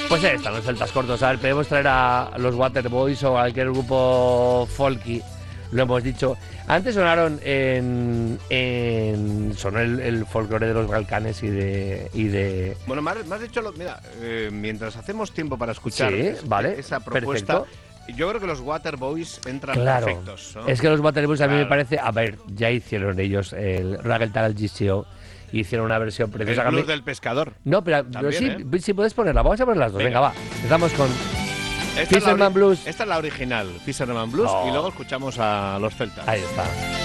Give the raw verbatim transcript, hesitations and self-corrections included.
Pues ahí están los celtas cortos. A ver, podemos traer a los Waterboys o a cualquier grupo folky. Lo hemos dicho. Antes sonaron en... en sonó el, el folclore de los Balcanes y de... Y de... Bueno, me has, me has dicho... Lo, mira, eh, mientras hacemos tiempo para escuchar sí, es, vale, esa propuesta... perfecto. Yo creo que los Waterboys entran claro, perfectos, ¿no? Es que los Waterboys a mí claro. me parece... A ver, ya hicieron ellos el Raggeltal G C O. Hicieron una versión preciosa. El blues mí... del pescador. No, pero, También, pero sí, ¿eh? sí puedes ponerla. Vamos a poner las dos. Venga, Venga va. Empezamos con Esta Fisherman es ori- Blues. Esta es la original, Fisherman Blues, Oh. y luego escuchamos a los celtas. Ahí está.